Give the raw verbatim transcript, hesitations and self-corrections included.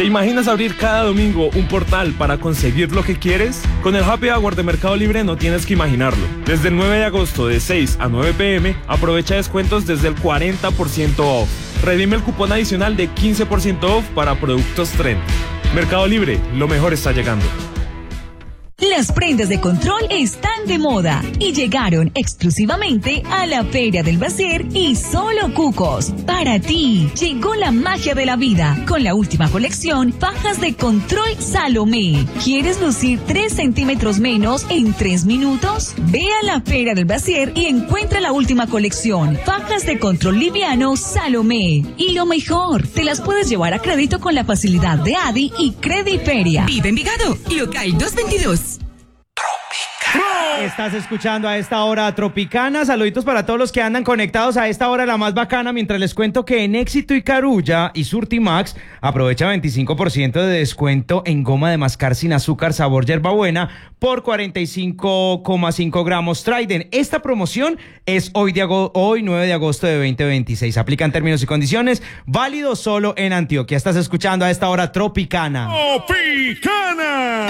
¿Te imaginas abrir cada domingo un portal para conseguir lo que quieres? Con el Happy Hour de Mercado Libre no tienes que imaginarlo. Desde el nueve de agosto de seis a nueve pe eme, aprovecha descuentos desde el cuarenta por ciento off. Redime el cupón adicional de quince por ciento off para productos Trend. Mercado Libre, lo mejor está llegando. Las prendas de control están de moda y llegaron exclusivamente a la Feria del Brasier y Solo Cucos. Para ti, llegó la magia de la vida con la última colección Fajas de Control Salomé. ¿Quieres lucir tres centímetros menos en tres minutos? Ve a la Feria del Brasier y encuentra la última colección Fajas de Control Liviano Salomé. Y lo mejor, te las puedes llevar a crédito con la facilidad de Adi y Crediferia. Vive Envigado, local doscientos veintidós. Estás escuchando a esta hora Tropicana. Saluditos para todos los que andan conectados a esta hora, la más bacana, mientras les cuento que en Éxito y Carulla y Surtimax aprovecha veinticinco por ciento de descuento en goma de mascar sin azúcar sabor hierbabuena por cuarenta y cinco coma cinco gramos Trident. Esta promoción es hoy, de ago- hoy nueve de agosto de veinte veintiséis. Aplican términos y condiciones, válido solo en Antioquia. Estás escuchando a esta hora Tropicana. Tropicana.